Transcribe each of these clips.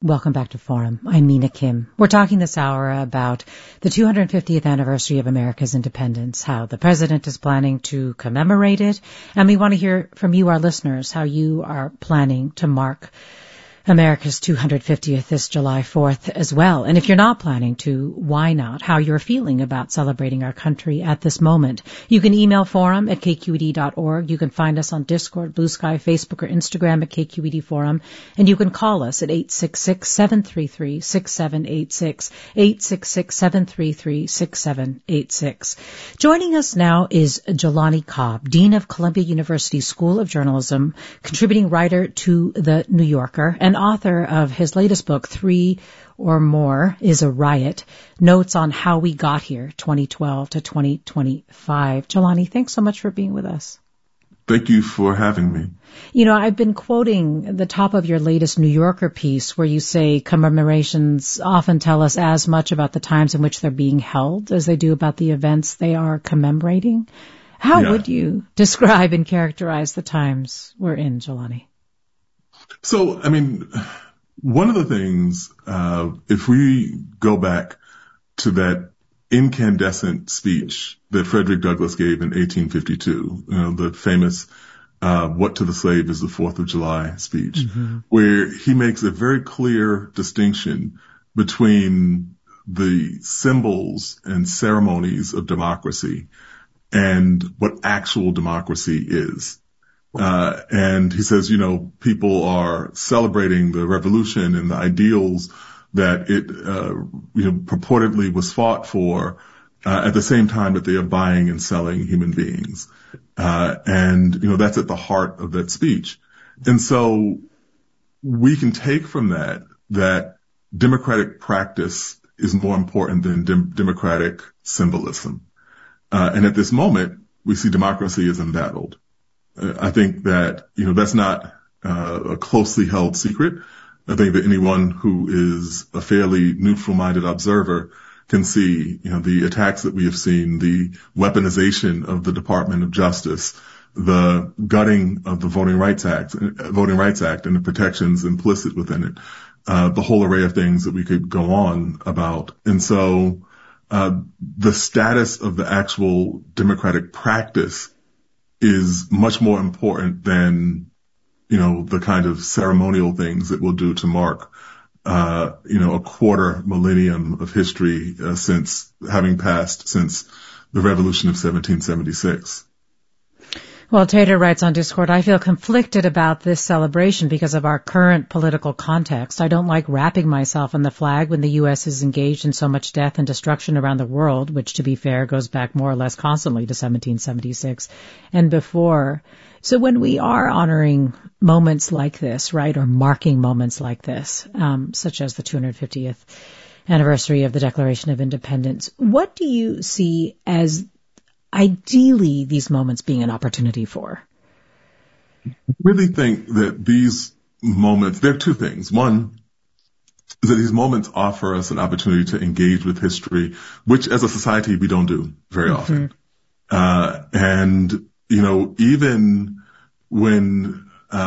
Welcome back to Forum. I'm Mina Kim. We're talking this hour about the 250th anniversary of America's independence, how the president is planning to commemorate it, and we want to hear from you, our listeners, how you are planning to mark America's 250th this July 4th as well. And if you're not planning to, why not? How you're feeling about celebrating our country at this moment. You can email forum@kqed.org. You can find us on Discord, Blue Sky, Facebook, or Instagram at KQED Forum. And you can call us at 866-733-6786, 866-733-6786. Joining us now is Jelani Cobb, Dean of Columbia University School of Journalism, contributing writer to The New Yorker, and author of his latest book, 3 or More is a Riot, Notes on How We Got Here, 2012 to 2025. Jelani, thanks so much for being with us. Thank you for having me. You know, I've been quoting the top of your latest New Yorker piece where you say commemorations often tell us as much about the times in which they're being held as they do about the events they are commemorating. How would you describe and characterize the times we're in, Jelani? So, I mean, one of the things, if we go back to that incandescent speech that Frederick Douglass gave in 1852, the famous What to the Slave is the 4th of July speech, where he makes a very clear distinction between the symbols and ceremonies of democracy and what actual democracy is. And he says, people are celebrating the revolution and the ideals that it, purportedly was fought for, at the same time that they are buying and selling human beings. And that's at the heart of that speech. And so we can take from that democratic practice is more important than democratic symbolism. And at this moment, we see democracy is embattled. I think that, that's not a closely held secret. I think that anyone who is a fairly neutral-minded observer can see, the attacks that we have seen, the weaponization of the Department of Justice, the gutting of the Voting Rights Act and the protections implicit within it, the whole array of things that we could go on about. And so, the status of the actual democratic practice is much more important than, the kind of ceremonial things that we'll do to mark, a quarter millennium of history, since the Revolution of 1776. Well, Tater writes on Discord, I feel conflicted about this celebration because of our current political context. I don't like wrapping myself in the flag when the U.S. is engaged in so much death and destruction around the world, which, to be fair, goes back more or less constantly to 1776 and before. So when we are honoring moments like this, right, or marking moments like this, such as the 250th anniversary of the Declaration of Independence, what do you see as ideally these moments being an opportunity for? I really think that these moments, there are two things. One is that these moments offer us an opportunity to engage with history, which as a society we don't do very often. And, even when,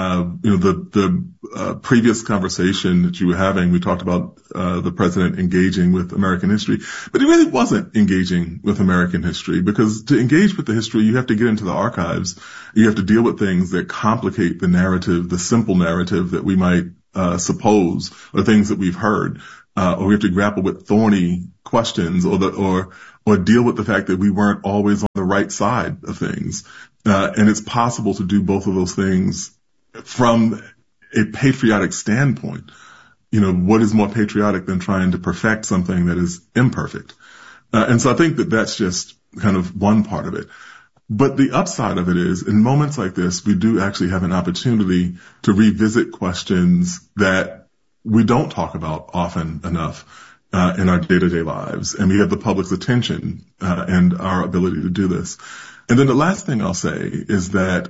the previous conversation that you were having, we talked about the president engaging with American history, but he really wasn't engaging with American history, because to engage with the history, you have to get into the archives. You have to deal with things that complicate the narrative, the simple narrative that we might suppose, or things that we've heard, or we have to grapple with thorny questions, or deal with the fact that we weren't always on the right side of things. And it's possible to do both of those things from a patriotic standpoint. What is more patriotic than trying to perfect something that is imperfect? And so I think that that's just kind of one part of it. But the upside of it is, in moments like this, we do actually have an opportunity to revisit questions that we don't talk about often enough in our day-to-day lives. And we have the public's attention and our ability to do this. And then the last thing I'll say is that,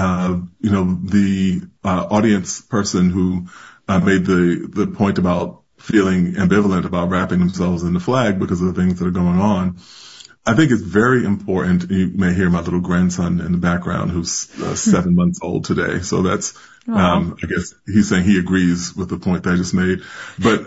the audience person who made the point about feeling ambivalent about wrapping themselves in the flag because of the things that are going on, I think it's very important. You may hear my little grandson in the background who's 7 months old today. So that's, I guess he's saying he agrees with the point that I just made. But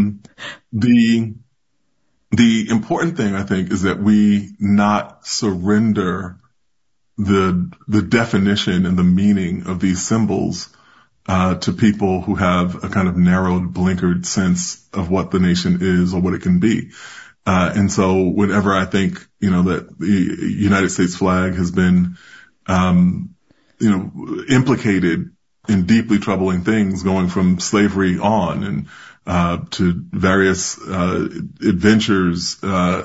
the important thing, I think, is that we not surrender the definition and the meaning of these symbols to people who have a kind of narrowed, blinkered sense of what the nation is or what it can be. And so whenever I think, that the United States flag has been, implicated in deeply troubling things going from slavery on and to various adventures,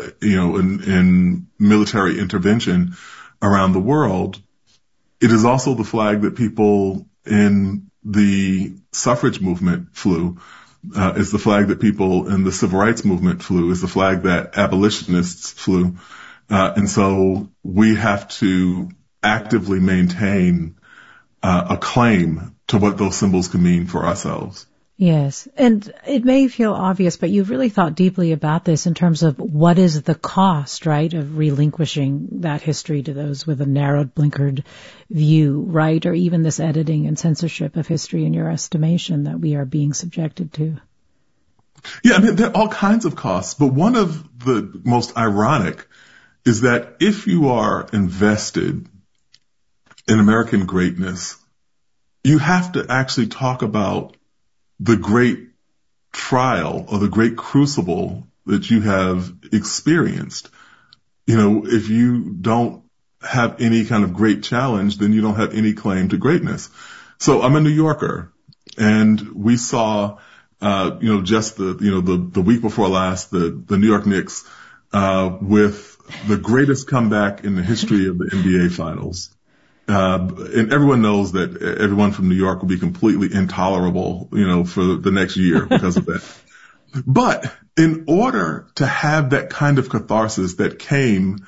in military intervention around the world, it is also the flag that people in the suffrage movement flew. It's the flag that people in the civil rights movement flew. It's the flag that abolitionists flew. And so we have to actively maintain a claim to what those symbols can mean for ourselves. Yes. And it may feel obvious, but you've really thought deeply about this in terms of what is the cost, right, of relinquishing that history to those with a narrowed, blinkered view, right, or even this editing and censorship of history in your estimation that we are being subjected to. Yeah, there are all kinds of costs, but one of the most ironic is that if you are invested in American greatness, you have to actually talk about the great trial or the great crucible that you have experienced. If you don't have any kind of great challenge, then you don't have any claim to greatness. So I'm a New Yorker, and we saw, just the week before last, the New York Knicks, with the greatest comeback in the history of the NBA Finals. And everyone knows that everyone from New York will be completely intolerable, for the next year because of that. But in order to have that kind of catharsis that came,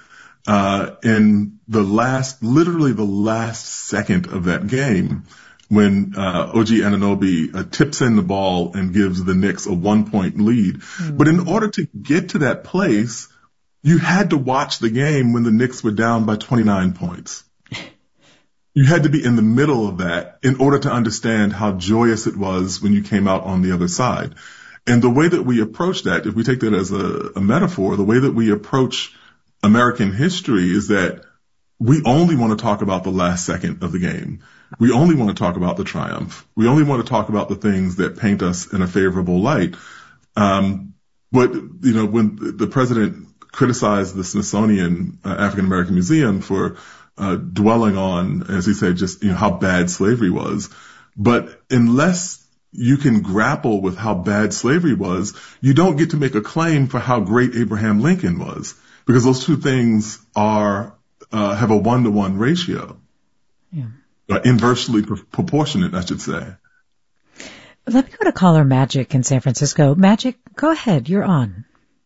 in literally the last second of that game, when, OG Anunoby tips in the ball and gives the Knicks a 1-point lead. Mm. But in order to get to that place, you had to watch the game when the Knicks were down by 29 points. You had to be in the middle of that in order to understand how joyous it was when you came out on the other side. And the way that we approach that, if we take that as a metaphor, the way that we approach American history is that we only want to talk about the last second of the game. We only want to talk about the triumph. We only want to talk about the things that paint us in a favorable light. But, when the president criticized the Smithsonian African American Museum for dwelling on, as he said, just how bad slavery was. But unless you can grapple with how bad slavery was, you don't get to make a claim for how great Abraham Lincoln was, because those two things have a 1-to-1 ratio. Yeah. Inversely proportionate, I should say. Let me go to caller Magic in San Francisco. Magic, go ahead. You're on.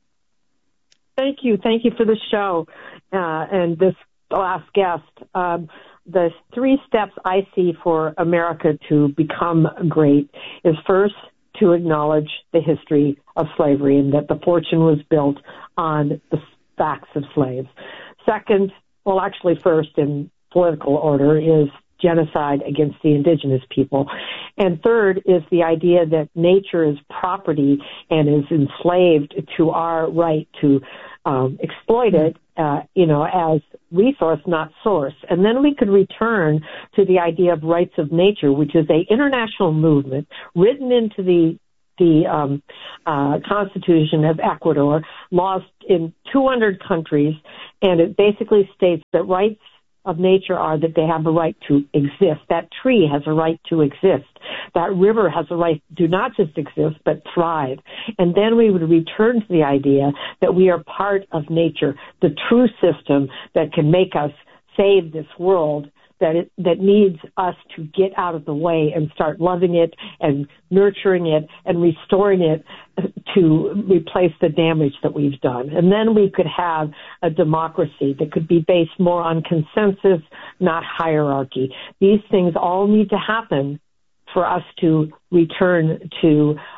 Thank you. Thank you for the show and this last guest. The 3 steps I see for America to become great is first to acknowledge the history of slavery and that the fortune was built on the backs of slaves. Second, first in political order is genocide against the indigenous people. And third is the idea that nature is property and is enslaved to our right to exploit it, as resource, not source. And then we could return to the idea of rights of nature, which is a international movement written into the Constitution of Ecuador, laws in 200 countries, and it basically states that rights of nature are that they have a right to exist. That tree has a right to exist. That river has a right to not just exist, but thrive. And then we would return to the idea that we are part of nature, the true system that can make us save this world, that needs us to get out of the way and start loving it and nurturing it and restoring it to replace the damage that we've done. And then we could have a democracy that could be based more on consensus, not hierarchy. These things all need to happen for us to return to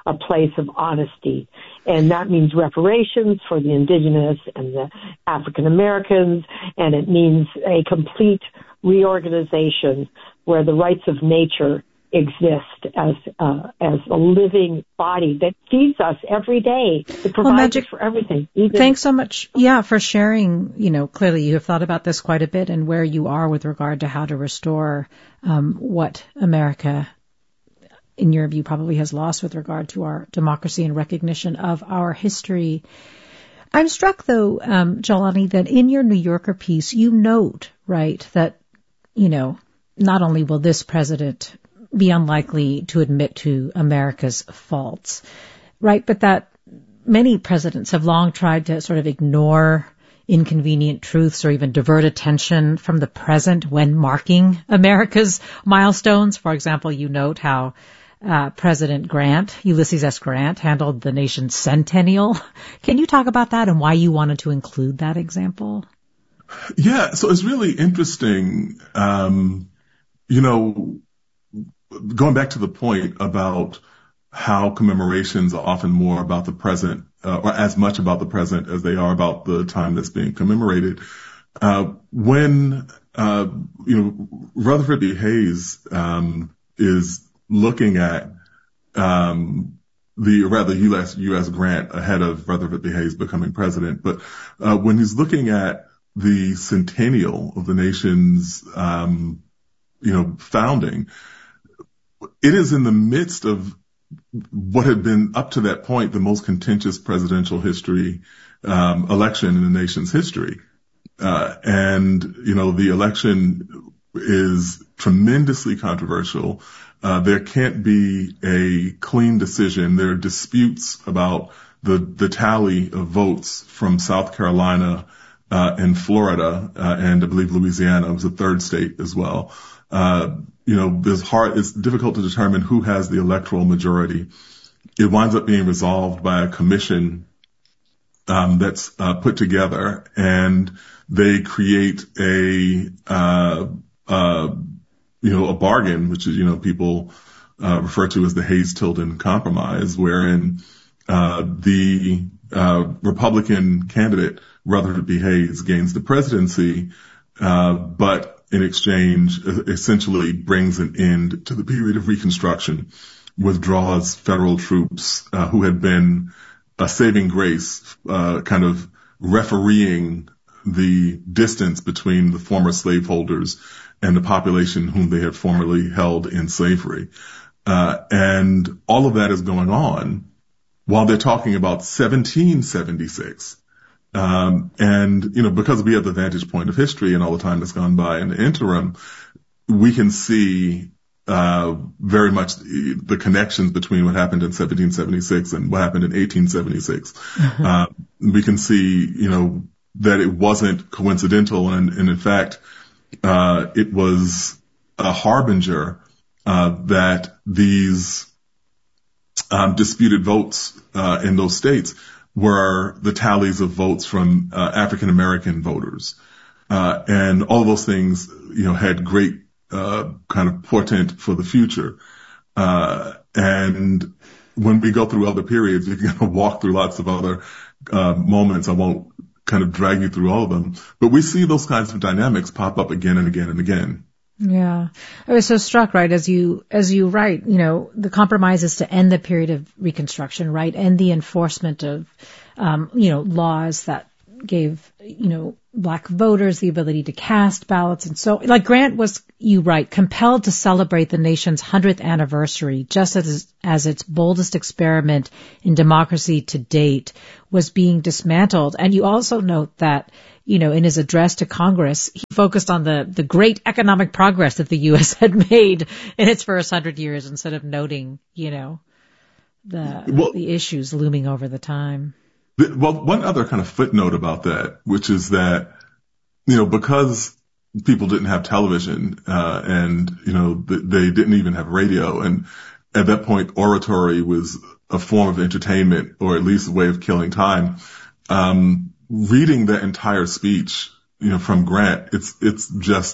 a place of honesty. And that means reparations for the indigenous and the African Americans, and it means a complete reorganization where the rights of nature exist as a living body that feeds us every day. It provides us for everything. Thanks so much, for sharing. Clearly you have thought about this quite a bit and where you are with regard to how to restore what America, in your view, probably has lost with regard to our democracy and recognition of our history. I'm struck, though, Jelani, that in your New Yorker piece, you note, right, that, not only will this president be unlikely to admit to America's faults, right, but that many presidents have long tried to sort of ignore inconvenient truths or even divert attention from the present when marking America's milestones. For example, you note how President Grant, Ulysses S. Grant, handled the nation's centennial. Can you talk about that and why you wanted to include that example? Yeah, so it's really interesting, going back to the point about how commemorations are often more about the present, or as much about the present as they are about the time that's being commemorated. When Rutherford B. Hayes is looking at U.S. Grant ahead of Rutherford B. Hayes becoming president, but when he's looking at the centennial of the nation's founding, it is in the midst of what had been up to that point the most contentious presidential election in the nation's history. The election is tremendously controversial. There can't be a clean decision. There are disputes about the tally of votes from South Carolina and Florida, and I believe Louisiana was a third state as well. It's difficult to determine who has the electoral majority. It winds up being resolved by a commission that's put together, and they create a bargain, which is, people refer to as the Hayes-Tilden Compromise, wherein the Republican candidate, Rutherford B. Hayes, gains the presidency, but in exchange essentially brings an end to the period of Reconstruction, withdraws federal troops who had been a saving grace, kind of refereeing the distance between the former slaveholders and the population whom they had formerly held in slavery. And all of that is going on while they're talking about 1776. Because we have the vantage point of history and all the time that's gone by in the interim, we can see very much the connections between what happened in 1776 and what happened in 1876. We can see, that it wasn't coincidental, and in fact, it was a harbinger that these disputed votes in those states were the tallies of votes from African American voters, and all of those things, had great kind of portent for the future. And when we go through other periods, we can walk through lots of other moments. I won't kind of drag you through all of them, but we see those kinds of dynamics pop up again and again and again. Yeah. I was so struck, right, as you write, the compromise is to end the period of Reconstruction, right, and the enforcement of, laws that gave, black voters the ability to cast ballots. And so, like Grant was, you write, compelled to celebrate the nation's 100th anniversary, just as its boldest experiment in democracy to date was being dismantled. And you also note that, in his address to Congress, he focused on the great economic progress that the U.S. had made in its first 100 years instead of noting, the issues looming over the time. Well, one other kind of footnote about that, which is that, because people didn't have television, and, they didn't even have radio. And at that point, oratory was a form of entertainment, or at least a way of killing time. Reading that entire speech, from Grant, it's just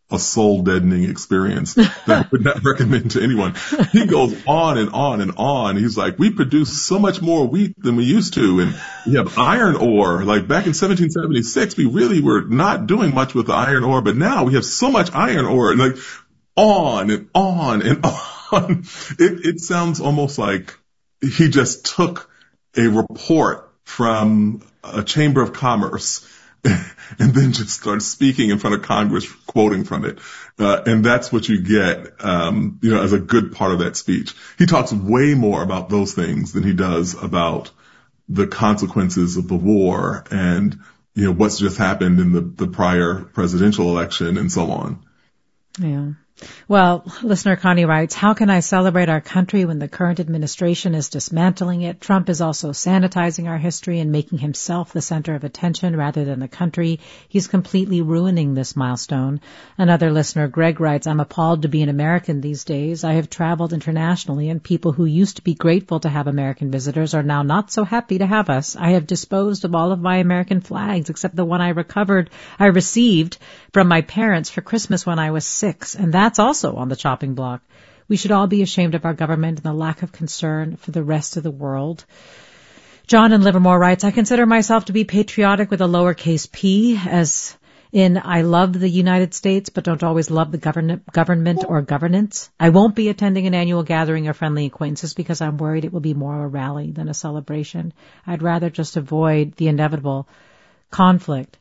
a soul-deadening experience that I would not recommend to anyone. He goes on and on and on. He's like, we produce so much more wheat than we used to, and we have iron ore. Like back in 1776, we really were not doing much with the iron ore, but now we have so much iron ore, and like on and on and on. It sounds almost like he just took a report from a chamber of commerce and then just started speaking in front of Congress, quoting from it. And that's what you get, as a good part of that speech. He talks way more about those things than he does about the consequences of the war and, what's just happened in the prior presidential election and so on. Yeah. Well, listener Connie writes, how can I celebrate our country when the current administration is dismantling it? Trump is also sanitizing our history and making himself the center of attention rather than the country. He's completely ruining this milestone. Another listener, Greg, writes, I'm appalled to be an American these days. I have traveled internationally, and people who used to be grateful to have American visitors are now not so happy to have us. I have disposed of all of my American flags except the one I received from my parents for Christmas when I was 6, and that's also on the chopping block. We should all be ashamed of our government and the lack of concern for the rest of the world. John in Livermore writes, I consider myself to be patriotic with a lowercase p, as in I love the United States but don't always love the government or governance. I won't be attending an annual gathering of friendly acquaintances because I'm worried it will be more of a rally than a celebration. I'd rather just avoid the inevitable conflict.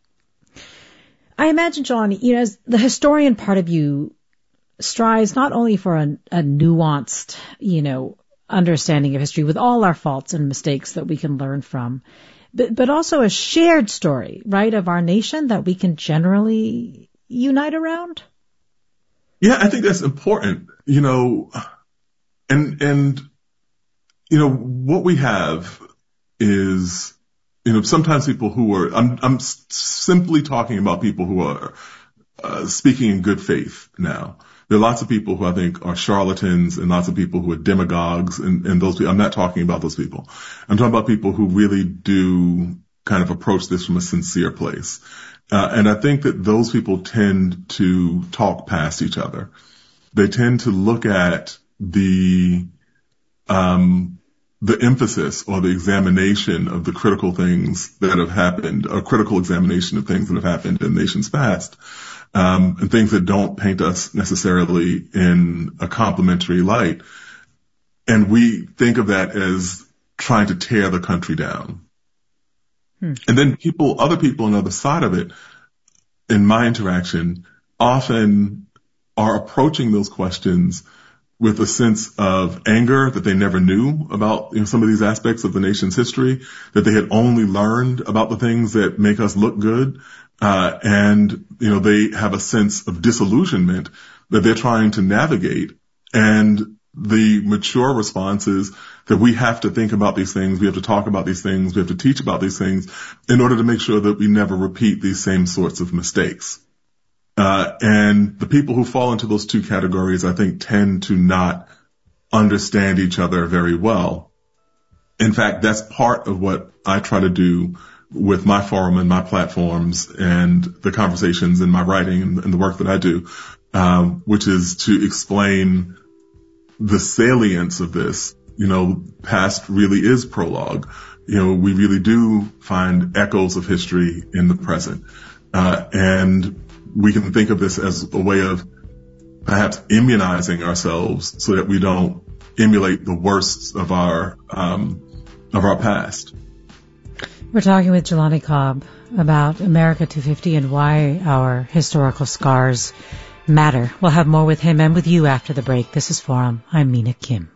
I imagine, John, as the historian part of you strives not only for a nuanced, understanding of history with all our faults and mistakes that we can learn from, but also a shared story, right, of our nation that we can generally unite around? Yeah, I think that's important, and what we have is, sometimes people who are, I'm simply talking about people who are speaking in good faith now. There are lots of people who I think are charlatans and lots of people who are demagogues, and those people, I'm not talking about those people. I'm talking about people who really do kind of approach this from a sincere place. And I think that those people tend to talk past each other. They tend to look at the emphasis or the examination of the critical things that have happened, or critical examination of things that have happened in nations past, and things that don't paint us necessarily in a complimentary light. And we think of that as trying to tear the country down. And then other people on the other side of it, in my interaction, often are approaching those questions with a sense of anger that they never knew about some of these aspects of the nation's history, that they had only learned about the things that make us look good. And they have a sense of disillusionment that they're trying to navigate. And the mature response is that we have to think about these things, we have to talk about these things, we have to teach about these things in order to make sure that we never repeat these same sorts of mistakes. And the people who fall into those two categories, I think, tend to not understand each other very well. In fact, that's part of what I try to do with my forum and my platforms and the conversations in my writing and the work that I do, which is to explain the salience of this. Past really is prologue. We really do find echoes of history in the present. And we can think of this as a way of perhaps immunizing ourselves so that we don't emulate the worst of our past. We're talking with Jelani Cobb about America 250 and why our historical scars matter. We'll have more with him and with you after the break. This is Forum. I'm Mina Kim.